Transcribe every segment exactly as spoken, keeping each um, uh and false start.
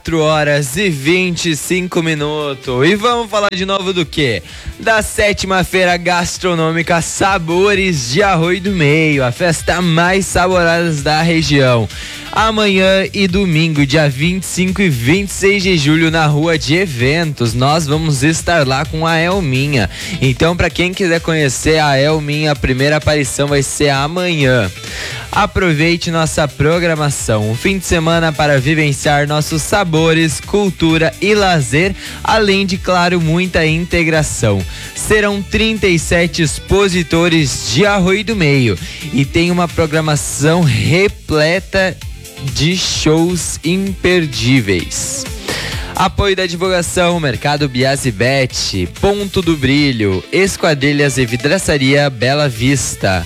quatro horas e vinte e cinco minutos. E vamos falar de novo do quê? Da sétima feira gastronômica Sabores de Arroio do Meio, a festa mais saborosa da região. Amanhã e domingo, dia vinte e cinco e vinte e seis de julho, na Rua de Eventos, nós vamos estar lá com a Elminha. Então, para quem quiser conhecer a Elminha, a primeira aparição vai ser amanhã. Aproveite nossa programação, um fim de semana para vivenciar nossos sabores, cultura e lazer, além de, claro, muita integração. Serão trinta e sete expositores de Arroio do Meio e tem uma programação repleta de shows imperdíveis. Apoio da divulgação, Mercado Biasibete, Ponto do Brilho, Esquadrilhas e Vidraçaria Bela Vista,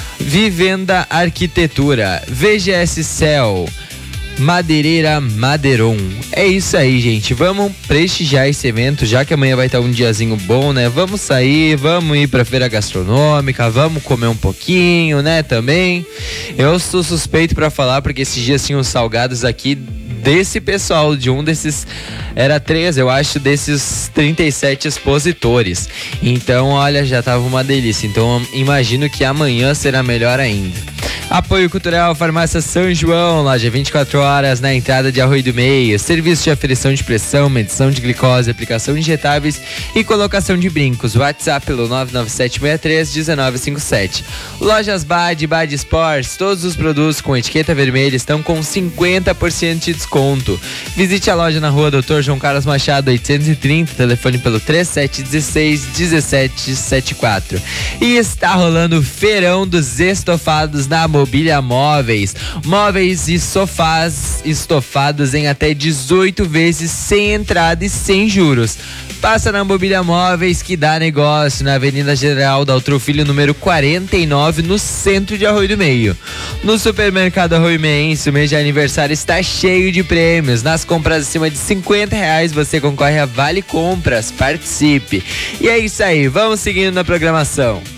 Vivenda Arquitetura, V G S Cel, Madeireira Madeiron. É isso aí, gente. Vamos prestigiar esse evento, já que amanhã vai estar um diazinho bom, né? Vamos sair, vamos ir pra feira gastronômica, vamos comer um pouquinho, né? Também. Eu sou suspeito pra falar, porque esses dias tinham salgados aqui desse pessoal, de um desses, era três, eu acho, desses trinta e sete expositores. Então, olha, já tava uma delícia. Então, imagino que amanhã será melhor ainda. Apoio Cultural Farmácia São João, loja vinte e quatro horas na entrada de Arroio do Meio. Serviço de aferição de pressão, medição de glicose, aplicação de injetáveis e colocação de brincos. WhatsApp pelo nove nove sete seis três um nove cinco sete. Lojas Bad, Bad Sports, todos os produtos com etiqueta vermelha estão com cinquenta por cento de desconto. Visite a loja na rua doutor João Carlos Machado oitocentos e trinta, telefone pelo três sete um seis um sete sete quatro. E está rolando o feirão dos estofados na Mobília Móveis. Móveis e sofás estofados em até dezoito vezes sem entrada e sem juros. Passa na Mobília Móveis que dá negócio, na Avenida General Daltro Filho, número quarenta e nove, no centro de Arroio do Meio. No supermercado Arroio Meense, o mês de aniversário está cheio de prêmios. Nas compras acima de cinquenta reais você concorre a Vale Compras. Participe. E é isso aí, vamos seguindo na programação.